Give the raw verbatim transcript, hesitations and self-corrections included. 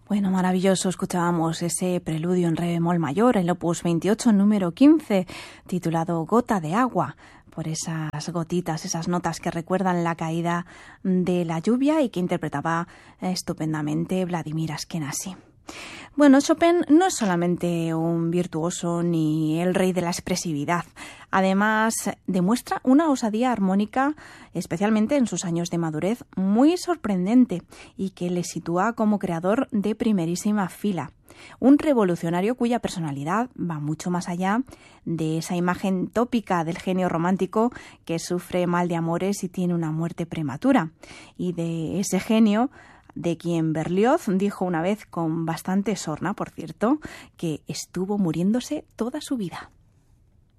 Bueno, maravilloso. Escuchábamos ese preludio en re bemol mayor, el opus veintiocho, número quince, titulado Gota de agua, por esas gotitas, esas notas que recuerdan la caída de la lluvia y que interpretaba estupendamente Vladimir Ashkenazy. Bueno, Chopin no es solamente un virtuoso ni el rey de la expresividad. Además, demuestra una osadía armónica, especialmente en sus años de madurez, muy sorprendente y que le sitúa como creador de primerísima fila. Un revolucionario cuya personalidad va mucho más allá de esa imagen tópica del genio romántico que sufre mal de amores y tiene una muerte prematura, y de ese genio de quien Berlioz dijo una vez, con bastante sorna, por cierto, que estuvo muriéndose toda su vida.